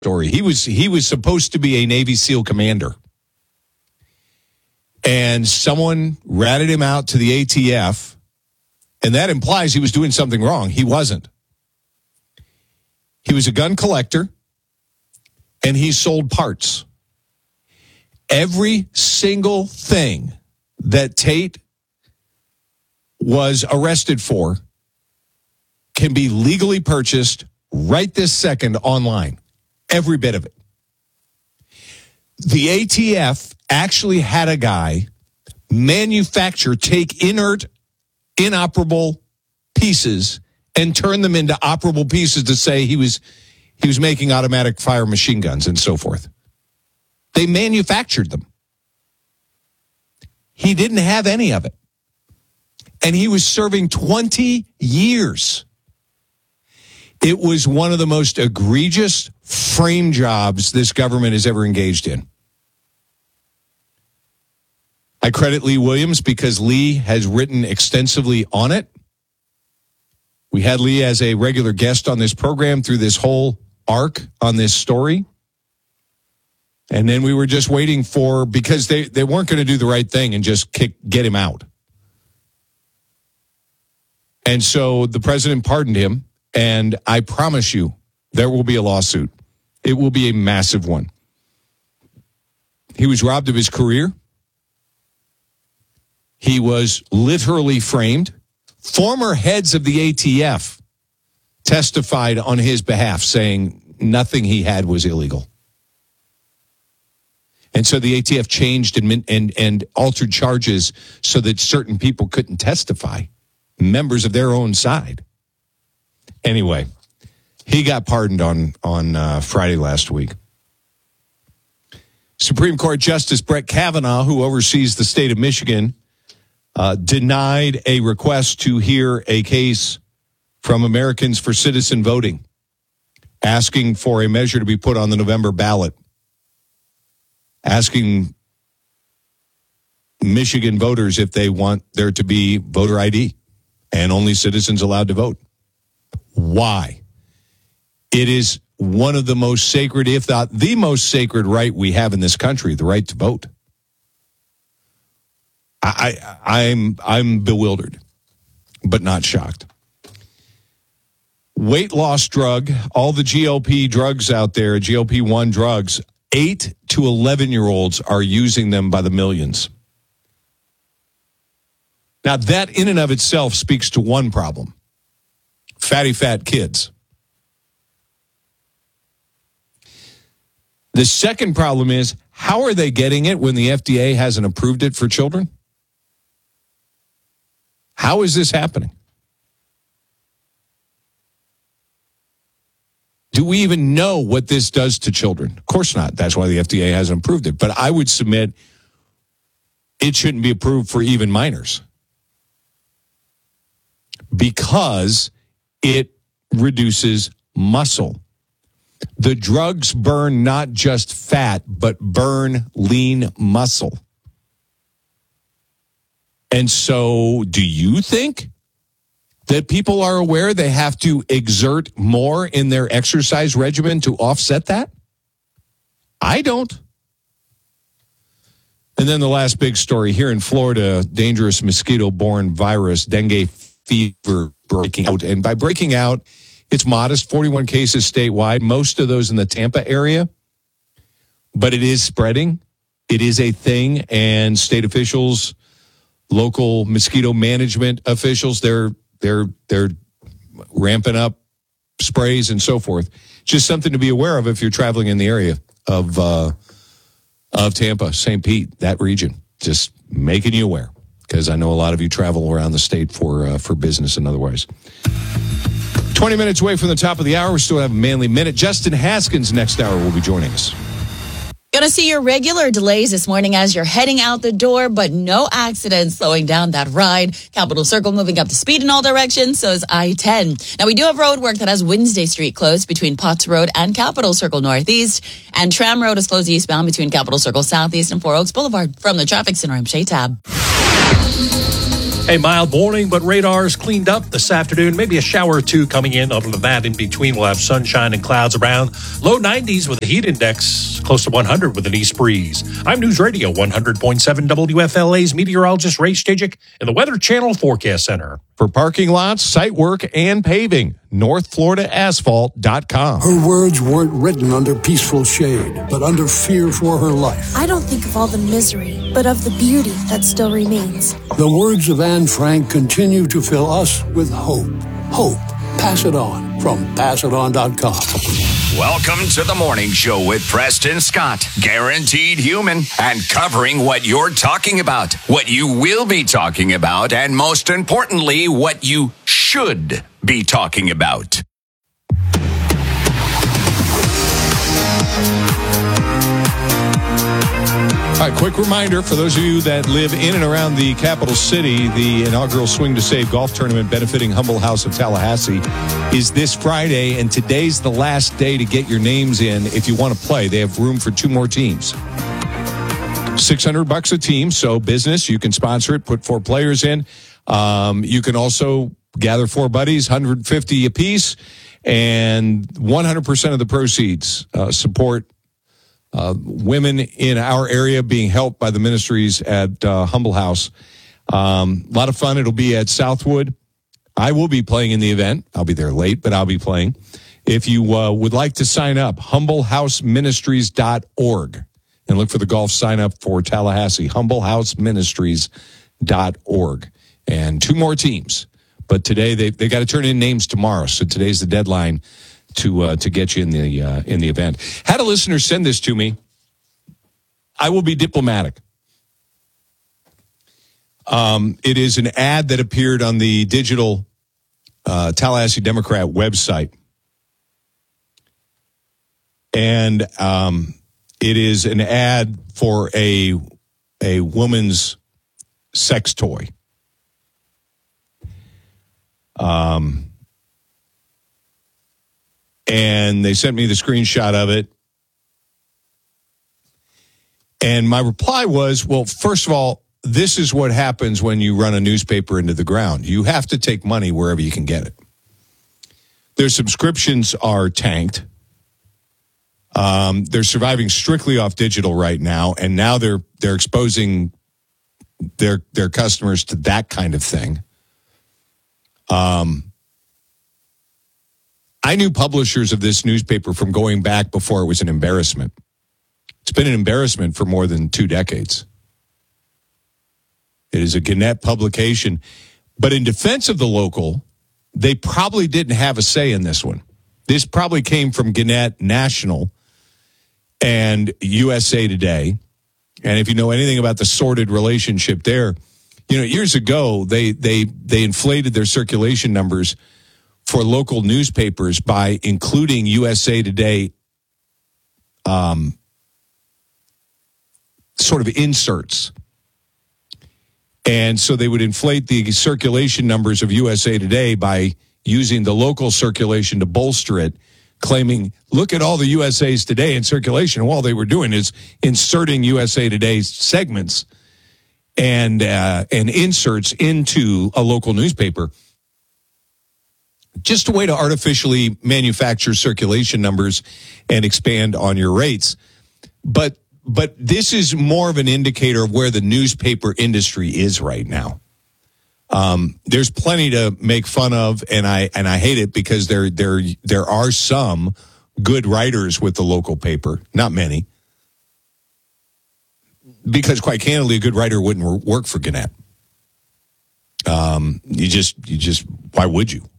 story. He was supposed to be a Navy SEAL commander. And someone ratted him out to the ATF, and that implies he was doing something wrong. He wasn't. He was a gun collector, and he sold parts. Every single thing that Tate was arrested for can be legally purchased right this second online. Every bit of it. The ATF actually had a guy take inert, inoperable pieces and turn them into operable pieces to say he was making automatic fire machine guns and so forth. They manufactured them. He didn't have any of it. And he was serving 20 years. It was one of the most egregious frame jobs this government has ever engaged in. I credit Lee Williams because Lee has written extensively on it. We had Lee as a regular guest on this program through this whole arc on this story. And then we were just waiting because they weren't going to do the right thing and just get him out. And so the president pardoned him, and I promise you there will be a lawsuit. It will be a massive one. He was robbed of his career. He was literally framed. Former heads of the ATF testified on his behalf, saying nothing he had was illegal. And so the ATF changed and altered charges so that certain people couldn't testify, members of their own side. Anyway, he got pardoned on Friday last week. Supreme Court Justice Brett Kavanaugh, who oversees the state of Michigan, denied a request to hear a case from Americans for Citizen Voting, asking for a measure to be put on the November ballot, asking Michigan voters if they want there to be voter ID and only citizens allowed to vote. Why? It is one of the most sacred, if not the most sacred right we have in this country, the right to vote. I'm bewildered, but not shocked. Weight loss drug, all the GLP drugs out there, GLP-1 drugs, 8 to 11-year-olds are using them by the millions. Now, that in and of itself speaks to one problem. Fatty, fat kids. The second problem is, how are they getting it when the FDA hasn't approved it for children? How is this happening? Do we even know what this does to children? Of course not. That's why the FDA hasn't approved it. But I would submit it shouldn't be approved for even minors because it reduces muscle. The drugs burn not just fat, but burn lean muscle. And so do you think that people are aware they have to exert more in their exercise regimen to offset that? I don't. And then the last big story here in Florida, dangerous mosquito-borne virus, dengue fever breaking out. And by breaking out, it's modest, 41 cases statewide, most of those in the Tampa area. But it is spreading. It is a thing, and state officials, local mosquito management officials, they're ramping up sprays and so forth. Just something to be aware of if you're traveling in the area of Tampa, St. Pete, that region. Just making you aware, because I know a lot of you travel around the state for business and otherwise. 20 minutes away from the top of the hour. We still have a Manly Minute. Justin Haskins next hour will be joining us. Going to see your regular delays this morning as you're heading out the door, but no accidents slowing down that ride. Capitol Circle moving up to speed in all directions, so is I-10. Now, we do have road work that has Wednesday Street closed between Potts Road and Capitol Circle Northeast, and Tram Road is closed eastbound between Capitol Circle Southeast and Four Oaks Boulevard. From the Traffic Center, I'm Shay Tab. A mild morning, but radar's cleaned up this afternoon. Maybe a shower or two coming in. Other than that, in between, we'll have sunshine and clouds around. Low 90s with a heat index close to 100 with an east breeze. I'm News Radio 100.7 WFLA's meteorologist Ray Stajic in the Weather Channel Forecast Center. For parking lots, site work, and paving, NorthFloridaAsphalt.com. Her words weren't written under peaceful shade, but under fear for her life. I don't think of all the misery, but of the beauty that still remains. The words of Anne Frank continue to fill us with hope. Hope. Pass it on from PassItOn.com. Welcome to the morning show with Preston Scott. Guaranteed human and covering what you're talking about, what you will be talking about, and most importantly, what you should be talking about. All right, quick reminder for those of you that live in and around the capital city, the inaugural Swing to Save golf tournament benefiting Humble House of Tallahassee is this Friday, and today's the last day to get your names in if you want to play. They have room for 2 more teams. $600 a team, so business, you can sponsor it, put 4 players in. You can also gather 4 buddies, $150 apiece, and 100% of the proceeds support women in our area being helped by the ministries at Humble House. A lot of fun. It'll be at Southwood. I will be playing in the event. I'll be there late, but I'll be playing. If you would like to sign up, humblehouseministries.org, and look for the golf sign up for Tallahassee, humblehouseministries.org. And 2 more teams. But today they got to turn in names tomorrow, so today's the deadline to get you in the event. Had a listener send this to me. I will be diplomatic. It is an ad that appeared on the digital Tallahassee Democrat website, and it is an ad for a woman's sex toy. And they sent me the screenshot of it. And my reply was, well, first of all, this is what happens when you run a newspaper into the ground. You have to take money wherever you can get it. Their subscriptions are tanked. They're surviving strictly off digital right now, and now they're exposing their customers to that kind of thing. I knew publishers of this newspaper from going back before it was an embarrassment. It's been an embarrassment for more than 2 decades. It is a Gannett publication. But in defense of the local, they probably didn't have a say in this one. This probably came from Gannett National and USA Today. And if you know anything about the sordid relationship there, years ago, they inflated their circulation numbers for local newspapers by including USA Today sort of inserts. And so they would inflate the circulation numbers of USA Today by using the local circulation to bolster it, claiming, look at all the USA's Today in circulation. And all they were doing is inserting USA Today's segments and inserts into a local newspaper. Just a way to artificially manufacture circulation numbers and expand on your rates. But this is more of an indicator of where the newspaper industry is right now. There's plenty to make fun of, and I hate it because there are some good writers with the local paper, not many. Because quite candidly, a good writer wouldn't work for Gannett. You just why would you?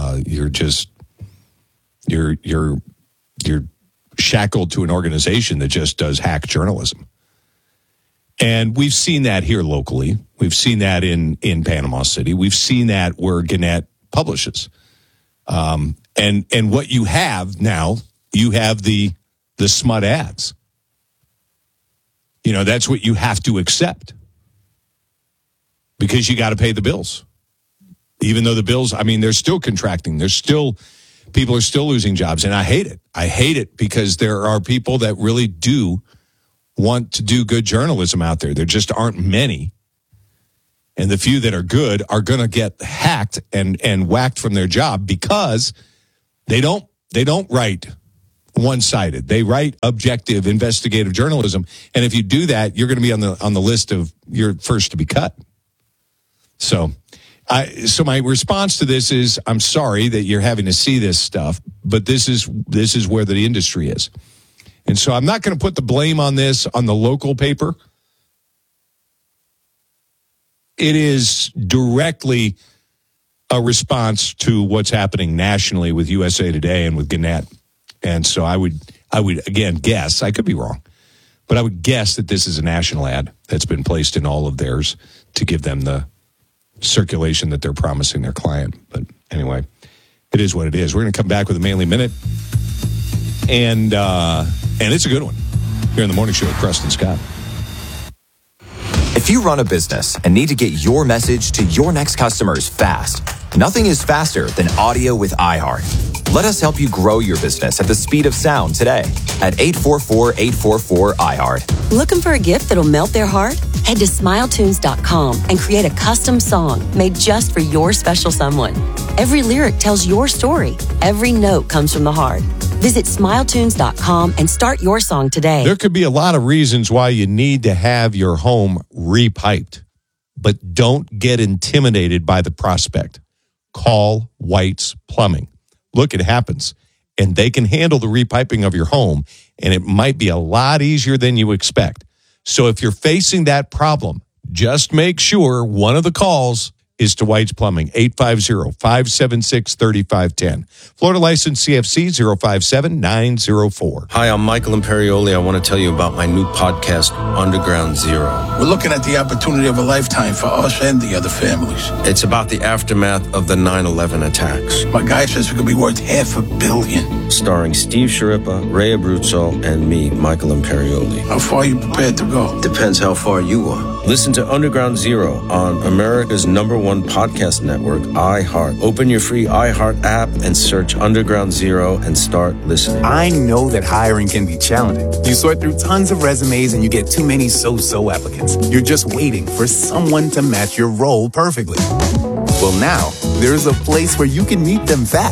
You're shackled to an organization that just does hack journalism. And we've seen that here locally. We've seen that in Panama City. We've seen that where Gannett publishes. And what you have now, you have the smut ads. That's what you have to accept. Because you got to pay the bills. Even though the bills, they're still contracting. People are still losing jobs, and I hate it. I hate it because there are people that really do want to do good journalism out there. There just aren't many. And the few that are good are going to get hacked and whacked from their job because they don't write one-sided. They write objective, investigative journalism. And if you do that, you're going to be on the list of you're first to be cut. So my response to this is, I'm sorry that you're having to see this stuff, but this is where the industry is. And so I'm not going to put the blame on this on the local paper. It is directly a response to what's happening nationally with USA Today and with Gannett. And so I would again guess, I could be wrong, but I would guess that this is a national ad that's been placed in all of theirs to give them the circulation that they're promising their client. But anyway, it is what it is. We're going to come back with a Manly Minute. And it's a good one here in the morning show with Preston Scott. If you run a business and need to get your message to your next customers fast, nothing is faster than audio with iHeart. Let us help you grow your business at the speed of sound today at 844-844-iHeart. Looking for a gift that'll melt their heart? Head to SmileTunes.com and create a custom song made just for your special someone. Every lyric tells your story. Every note comes from the heart. Visit SmileTunes.com and start your song today. There could be a lot of reasons why you need to have your home repiped, but don't get intimidated by the prospect. Call White's Plumbing. Look, it happens, and they can handle the repiping of your home, and it might be a lot easier than you expect. So if you're facing that problem, just make sure one of the calls is to White's Plumbing, 850-576-3510. Florida license CFC 057904. Hi, I'm Michael Imperioli. I want to tell you about my new podcast, Underground Zero. We're looking at the opportunity of a lifetime for us and the other families. It's about the aftermath of the 9/11 attacks. My guy says we could be worth $500 million. Starring Steve Sciarippa, Ray Abruzzo, and me, Michael Imperioli. How far are you prepared to go? Depends how far you are. Listen to Underground Zero on America's #1 podcast network, iHeart. Open your free iHeart app and search Underground Zero and start listening. I know that hiring can be challenging. You sort through tons of resumes and you get too many so-so applicants. You're just waiting for someone to match your role perfectly. Well, now, there's a place where you can meet them fast.